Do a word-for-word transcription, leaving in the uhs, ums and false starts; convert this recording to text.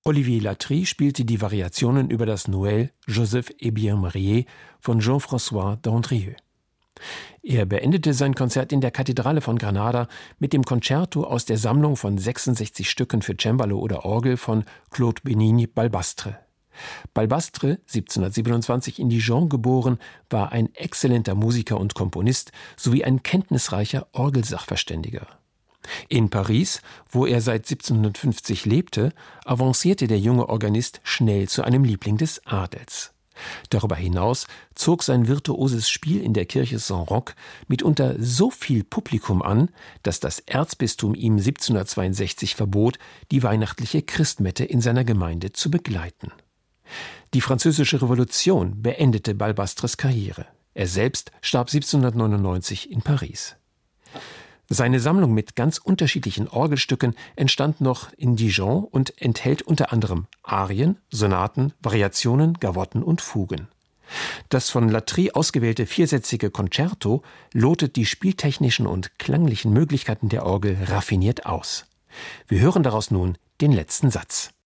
Olivier Latry spielte die Variationen über das Noël Joseph est bien marié von Jean-François d'Andrieux. Er beendete sein Konzert in der Kathedrale von Granada mit dem Concerto aus der Sammlung von sechsundsechzig Stücken für Cembalo oder Orgel von Claude Benigni Balbastre. Balbastre, siebzehnhundertsiebenundzwanzig in Dijon geboren, war ein exzellenter Musiker und Komponist sowie ein kenntnisreicher Orgelsachverständiger. In Paris, wo er seit siebzehnhundertfünfzig lebte, avancierte der junge Organist schnell zu einem Liebling des Adels. Darüber hinaus zog sein virtuoses Spiel in der Kirche Saint-Roch mitunter so viel Publikum an, dass das Erzbistum ihm siebzehnhundertzweiundsechzig verbot, die weihnachtliche Christmette in seiner Gemeinde zu begleiten. Die Französische Revolution beendete Balbastres Karriere. Er selbst starb siebzehnhundertneunundneunzig in Paris. Seine Sammlung mit ganz unterschiedlichen Orgelstücken entstand noch in Dijon und enthält unter anderem Arien, Sonaten, Variationen, Gavotten und Fugen. Das von Latry ausgewählte viersätzige Concerto lotet die spieltechnischen und klanglichen Möglichkeiten der Orgel raffiniert aus. Wir hören daraus nun den letzten Satz.